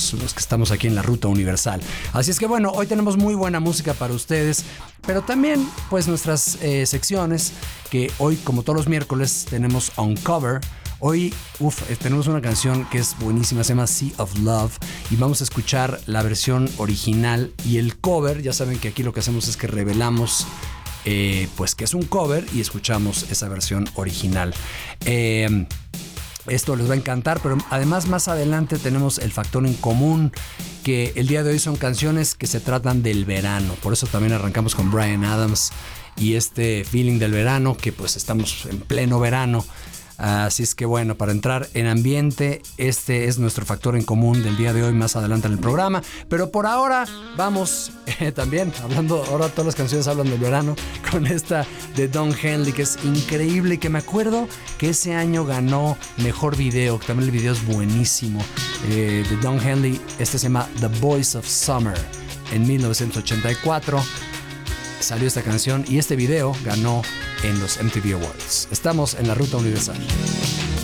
los que estamos aquí en la Ruta Universal. Así es que bueno, hoy tenemos muy buena música para ustedes, pero también pues nuestras secciones, que hoy como todos los miércoles tenemos Uncover. Hoy tenemos una canción que es buenísima, se llama Sea of Love, y vamos a escuchar la versión original y el cover. Ya saben que aquí lo que hacemos es que revelamos pues que es un cover y escuchamos esa versión original. Esto les va a encantar, pero además más adelante tenemos el factor en común, que el día de hoy son canciones que se tratan del verano. Por eso también arrancamos con Bryan Adams y este feeling del verano, que pues estamos en pleno verano. Así es que bueno, para entrar en ambiente, este es nuestro factor en común del día de hoy, más adelante en el programa. Pero por ahora vamos también hablando, ahora todas las canciones hablan del verano, con esta de Don Henley, que es increíble, que me acuerdo que ese año ganó mejor video, que también el video es buenísimo, de Don Henley. Este se llama The Voice of Summer. En 1984 salió esta canción y este video ganó en los MTV Awards. Estamos en la Ruta Universal.